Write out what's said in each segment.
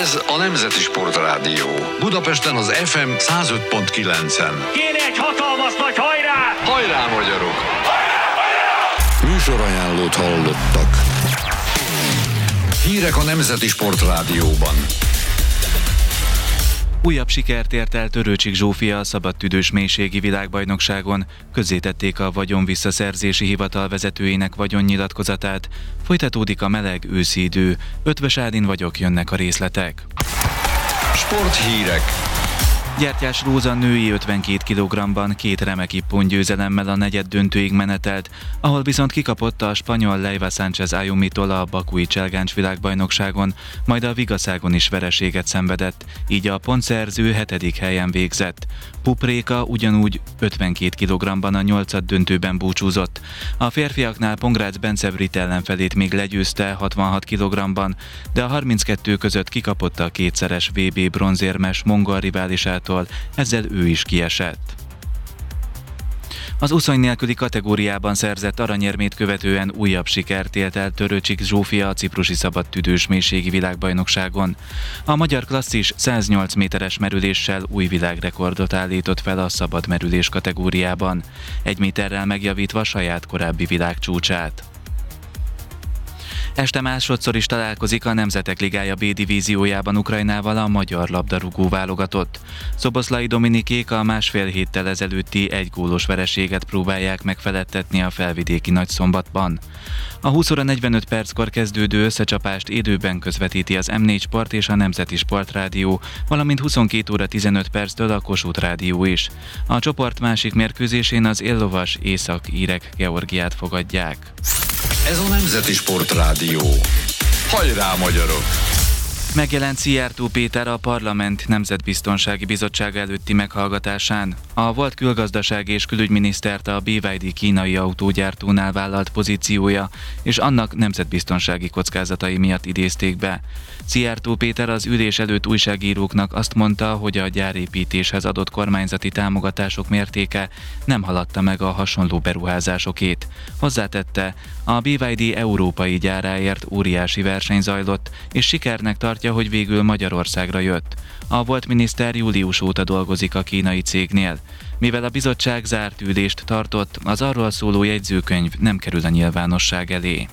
Ez a Nemzeti Sportrádió. Budapesten az FM 105.9-en. Kéne egy hatalmas nagy hajrá! Hajrá, magyarok! Műsorajánlót hallottak. Hírek a Nemzeti Sportrádióban. Újabb sikert ért el Törőcsik Zsófia a szabadtüdős mélységi világbajnokságon. Közzétették a vagyonvisszaszerzési hivatal vezetőjének vagyonnyilatkozatát. Folytatódik a meleg őszi idő. Ötvös Ádin vagyok, jönnek a részletek. Sporthírek. Gyertyás Róza női 52 kg-ban 2 remek ippon győzelemmel a negyeddöntőig menetelt, ahol viszont kikapott a spanyol Leiva Sánchez Ayumitól a bakui cselgáncs világbajnokságon, majd a Vigaszágon is vereséget szenvedett, így a pontszerző 7. helyen végzett. Pupréka ugyanúgy 52 kg-ban a 8. döntőben búcsúzott. A férfiaknál Pongrácz Bence brit ellenfelét még legyőzte 66 kg-ban, de a 32 között kikapott a kétszeres VB bronzérmes mongol riválisától, ezzel ő is kiesett. Az úszony nélküli kategóriában szerzett aranyérmét követően újabb sikert élt el Törőcsik Zsófia a ciprusi szabadtüdős mélységi világbajnokságon. A magyar klasszis 108 méteres merüléssel új világrekordot állított fel a szabad merülés kategóriában, 1 méterrel megjavítva saját korábbi világcsúcsát. Este másodszor is találkozik a Nemzetek Ligája B divíziójában Ukrajnával a magyar labdarúgó válogatott. Szoboszlai Dominikék a másfél héttel ezelőtti 1 gólos vereséget próbálják megfeledtetni a felvidéki Nagyszombatban. A 20 óra 45 perckor kezdődő összecsapást élőben közvetíti az M4 Sport és a Nemzeti Sportrádió, valamint 22 óra 15 perctől a Kossuth Rádió is. A csoport másik mérkőzésén az éllovas Észak-írek Georgiát fogadják. Ez a Nemzeti Sportrádió. Hajrá, magyarok! Megjelent Szijjártó Péter a Parlament Nemzetbiztonsági Bizottsága előtti meghallgatásán. A volt külgazdasági és külügyminisztert a BYD kínai autógyártónál vállalt pozíciója és annak nemzetbiztonsági kockázatai miatt idézték be. Szijjártó Péter az ülés előtt újságíróknak azt mondta, hogy a gyárépítéshez adott kormányzati támogatások mértéke nem haladta meg a hasonló beruházásokét. Hozzátette, a BYD európai gyáráért óriási verseny zajlott, és sikernek tartja, hogy végül Magyarországra jött. A volt miniszter július óta dolgozik a kínai cégnél. Mivel a bizottság zárt ülést tartott, az arról szóló jegyzőkönyv nem kerül a nyilvánosság elé.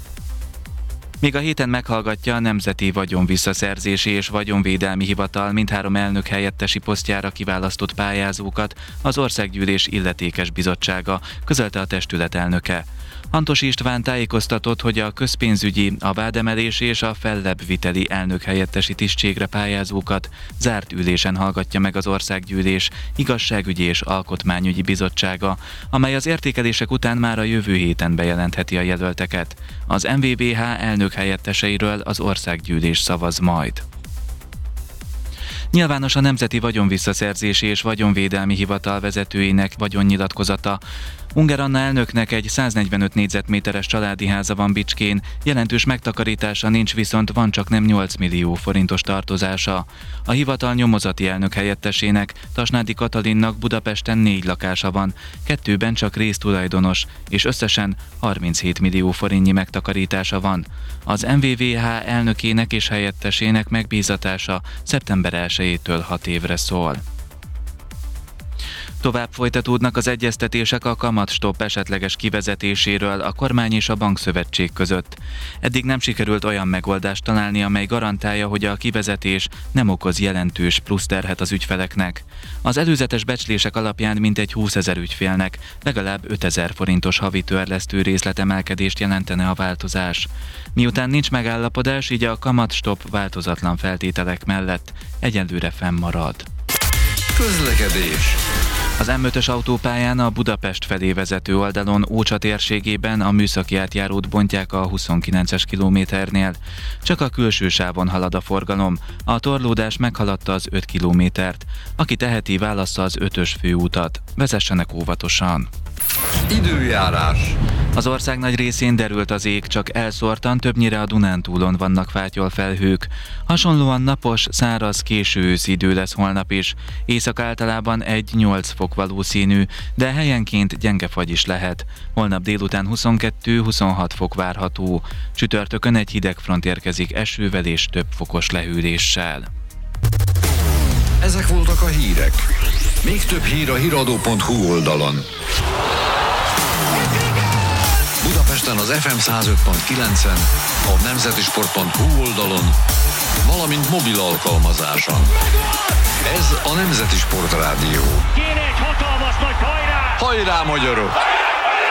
Még a héten meghallgatja a Nemzeti Vagyonvisszaszerzési és Vagyonvédelmi Hivatal mindhárom elnök helyettesi posztjára kiválasztott pályázókat az Országgyűlés illetékes bizottsága, közölte a testület elnöke. Antos István tájékoztatott, hogy a közpénzügyi, a vádemelési és a fellebbviteli elnök helyettesi tisztségre pályázókat zárt ülésen hallgatja meg az Országgyűlés Igazságügyi és Alkotmányügyi Bizottsága, amely az értékelések után már a jövő héten bejelentheti a jelölteket. Az NVBH elnök helyetteseiről az Országgyűlés szavaz majd. Nyilvános a Nemzeti Vagyonvisszaszerzési és Vagyonvédelmi Hivatal vezetőinek vagyonnyilatkozata. Unger Anna elnöknek egy 145 négyzetméteres családi háza van Bicskén, jelentős megtakarítása nincs, viszont van csaknem 8 millió forintos tartozása. A hivatal nyomozati elnök helyettesének, Tasnádi Katalinnak Budapesten 4 lakása van, 2-ben csak résztulajdonos, és összesen 37 millió forintnyi megtakarítása van. Az MVVH elnökének és helyettesének megbízatása szeptember 1-től 6 évre szól. Tovább folytatódnak az egyeztetések a kamatstopp esetleges kivezetéséről a kormány és a bankszövetség között. Eddig nem sikerült olyan megoldást találni, amely garantálja, hogy a kivezetés nem okoz jelentős pluszterhet az ügyfeleknek. Az előzetes becslések alapján mintegy 20 000 ügyfélnek legalább 5 000 forintos havi törlesztő részletemelkedést jelentene a változás. Miután nincs megállapodás, így a kamatstopp változatlan feltételek mellett egyelőre fennmarad. Közlekedés. Az M5-ös autópályán a Budapest felé vezető oldalon Ócsa térségében a műszaki átjárót bontják a 29-es kilométernél. Csak a külső sávon halad a forgalom. A torlódás meghaladta az 5 kilométert. Aki teheti, válassza az 5-ös főútat. Vezessenek óvatosan. Időjárás. Az ország nagy részén derült az ég, csak elszórtan, többnyire a Dunántúlon vannak fátyolfelhők. Hasonlóan napos, száraz, késő őszi idő lesz holnap is. Észak általában 1-8 fok valószínű, de helyenként gyenge fagy is lehet. Holnap délután 22-26 fok várható. Csütörtökön egy hideg front érkezik esővel és több fokos lehűléssel. Ezek voltak a hírek. Még több hír a hiradó.hu oldalon. Budapesten az FM 105.9-en, a nemzetisport.hu oldalon, valamint mobil alkalmazáson. Ez a Nemzeti Sport Rádió. Kéne egy hatalmas nagy hajrá! Hajrá, magyarok!